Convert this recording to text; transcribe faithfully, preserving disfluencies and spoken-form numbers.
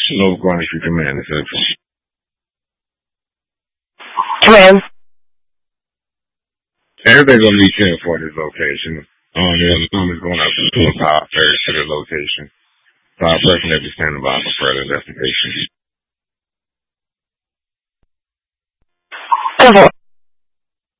Nova Quantity Command, et cetera. Hello. Everything's gonna be ten for this location. Um, the numbers going up to a power ferry to the location. So our person will be standing by for further investigation. Over.